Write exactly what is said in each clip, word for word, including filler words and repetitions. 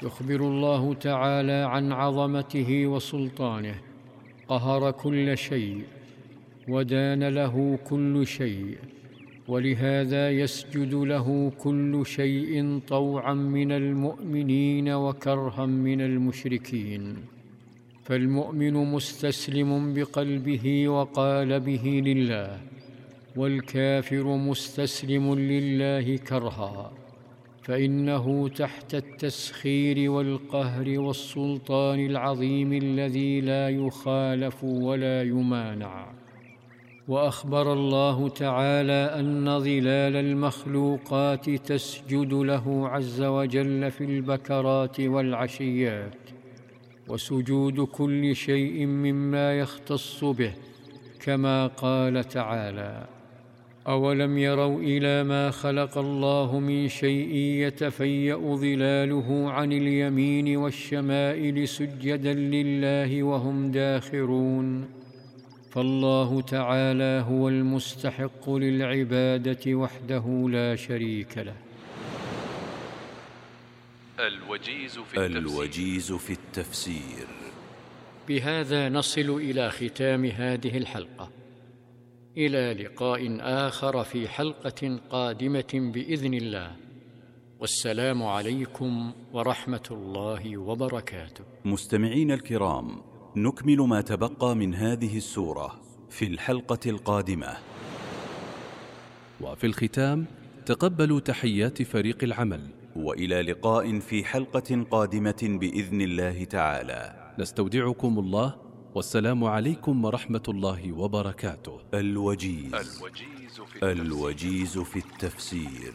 يخبر الله تعالى عن عظمته وسلطانه. قهر كل شيء ودان له كل شيء، ولهذا يسجد له كل شيء طوعا من المؤمنين وكرها من المشركين. فالمؤمن مستسلم بقلبه وقالبه لله، والكافر مستسلم لله كرها، فإنه تحت التسخير والقهر والسلطان العظيم الذي لا يخالف ولا يمانع. وأخبر الله تعالى أن ظلال المخلوقات تسجد له عز وجل في البكرات والعشيات، وسجود كل شيء مما يختص به، كما قال تعالى: أولم يروا إلى ما خلق الله من شيء يتفيأ ظلاله عن اليمين والشمائل سجدا لله وهم داخرون. فالله تعالى هو المستحق للعبادة وحده لا شريك له. الوجيز في التفسير, الوجيز في التفسير. بهذا نصل إلى ختام هذه الحلقة، إلى لقاء آخر في حلقة قادمة بإذن الله، والسلام عليكم ورحمة الله وبركاته. مستمعين الكرام، نكمل ما تبقى من هذه السورة في الحلقة القادمة. وفي الختام تقبلوا تحيات فريق العمل، وإلى لقاء في حلقة قادمة بإذن الله تعالى. نستودعكم الله، والسلام عليكم ورحمة الله وبركاته. الوجيز, الوجيز, في, التفسير. الوجيز في التفسير.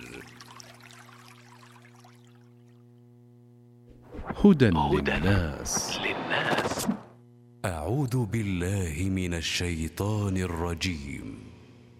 هدى للناس. للناس. أعوذ بالله من الشيطان الرجيم.